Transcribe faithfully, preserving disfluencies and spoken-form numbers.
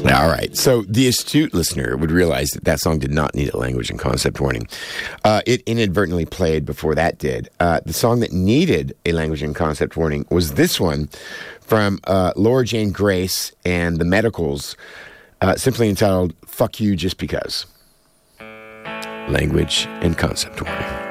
All right. So the astute listener would realize that that song did not need a language and concept warning. Uh, it inadvertently played before that did. Uh, the song that needed a language and concept warning was this one from uh, Laura Jane Grace and the Medicals, uh, simply entitled, Fuck You Just Because. Language and concept warning.